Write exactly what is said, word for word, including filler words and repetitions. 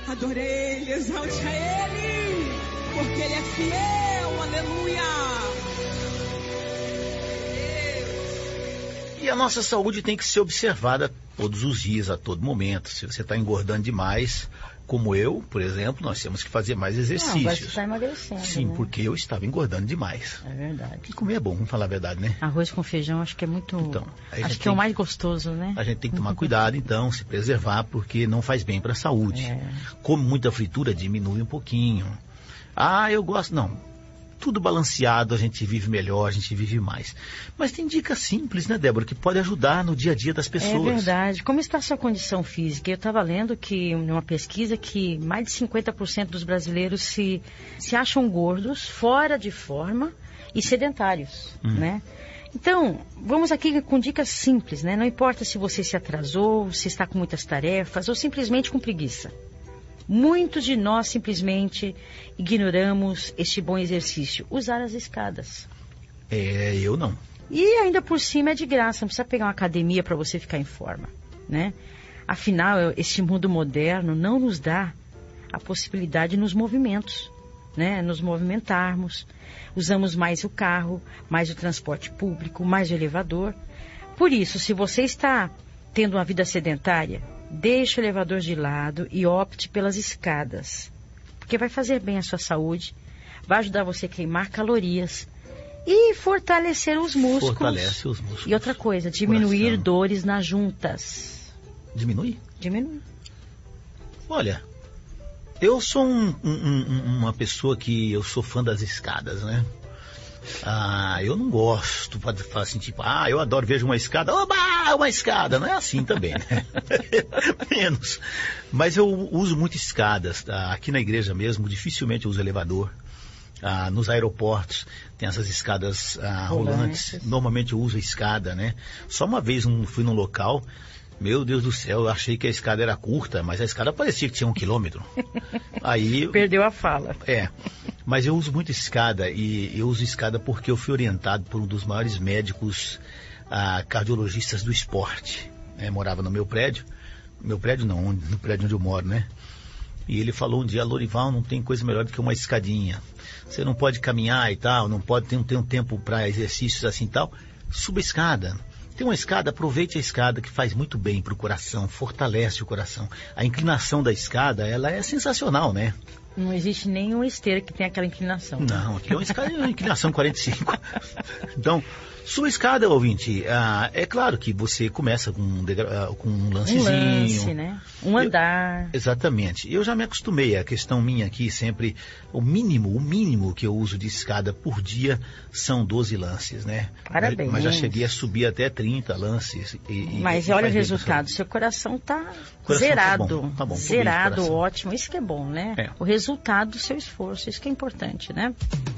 Adore Ele, exalte a Ele, porque Ele é fiel, aleluia. E a nossa saúde tem que ser observada todos os dias, a todo momento. Se você está engordando demais, como eu, por exemplo, nós temos que fazer mais exercícios. Não, agora você está emagrecendo, Sim, né? porque eu estava engordando demais. É verdade. E comer é bom, vamos falar a verdade, né? Arroz com feijão acho que é muito... Então, acho que é o mais gostoso, né? A gente tem que tomar cuidado, então, se preservar, porque não faz bem para a saúde. É. Come muita fritura, diminui um pouquinho. Ah, eu gosto... Não. Tudo balanceado, a gente vive melhor, a gente vive mais. Mas tem dicas simples, né, Débora, que pode ajudar no dia a dia das pessoas. É verdade. Como está a sua condição física? Eu estava lendo que, numa pesquisa, que mais de cinquenta por cento dos brasileiros se, se acham gordos, fora de forma e sedentários, hum. né? Então, vamos aqui com dicas simples, né? Não importa se você se atrasou, se está com muitas tarefas ou simplesmente com preguiça. Muitos de nós simplesmente ignoramos este bom exercício, usar as escadas. É, eu não. E ainda por cima é de graça, não precisa pegar uma academia para você ficar em forma, né? Afinal, este mundo moderno não nos dá a possibilidade nos movimentos, né? Nos movimentarmos, usamos mais o carro, mais o transporte público, mais o elevador. Por isso, se você está tendo uma vida sedentária, deixe o elevador de lado e opte pelas escadas, porque vai fazer bem à sua saúde, vai ajudar você a queimar calorias e fortalecer os músculos. Fortalece os músculos. E outra coisa, diminuir Coração. dores nas juntas. Diminui? Diminui. Olha, eu sou um, um, uma pessoa que eu sou fã das escadas, né? Ah, eu não gosto, pode falar assim, tipo, ah, eu adoro, vejo uma escada, oba, uma escada, não é assim também, né? Menos. Mas eu uso muito escadas, tá? Aqui na igreja mesmo, dificilmente eu uso elevador. Ah, nos aeroportos tem essas escadas ah, rolantes, normalmente eu uso a escada, né? Só uma vez um, fui num local, meu Deus do céu, eu achei que a escada era curta, mas a escada parecia que tinha um quilômetro. Aí perdeu a fala. É, mas eu uso muito escada e eu uso escada porque eu fui orientado por um dos maiores médicos ah, cardiologistas do esporte. Né? Morava no meu prédio, meu prédio não, no prédio onde eu moro, né? E ele falou um dia, Lorival, não tem coisa melhor do que uma escadinha. Você não pode caminhar e tal, não pode ter, ter um tempo para exercícios assim e tal. Suba a escada. Tem uma escada, aproveite a escada que faz muito bem para o coração, fortalece o coração. A inclinação da escada, ela é sensacional, né? Não existe nenhuma esteira que tenha aquela inclinação. Não, aqui é uma escada, uma inclinação quarenta e cinco. Então, sua escada, ouvinte, ah, é claro que você começa com um, degra... com um lancezinho. Um lance, né? Um andar. Eu, exatamente. Eu já me acostumei, a questão minha aqui sempre, o mínimo, o mínimo que eu uso de escada por dia são doze lances, né? Parabéns. Mas já cheguei a subir até trinta lances. E, Mas e olha o resultado, seu coração está zerado. Tá bom, tá bom, zerado, ótimo. Isso que é bom, né? É. O resultado do seu esforço, isso que é importante, né?